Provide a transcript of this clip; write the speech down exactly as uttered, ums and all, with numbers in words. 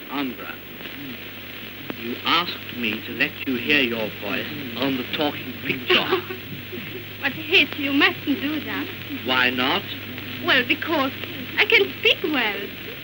Andra, you asked me to let you hear your voice on the talking picture. But, Hitch, you mustn't do that. Why not? Well, because I can speak well.